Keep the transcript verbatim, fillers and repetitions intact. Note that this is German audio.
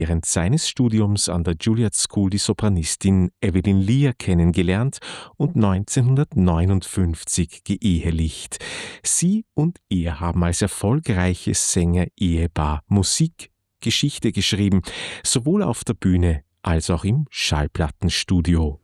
während seines Studiums an der Juilliard School die Sopranistin Evelyn Lear kennengelernt und neunzehnhundertneunundfünfzig geehelicht. Sie und er haben als erfolgreiches Sänger-Ehepaar Musikgeschichte geschrieben, sowohl auf der Bühne als auch im Schallplattenstudio.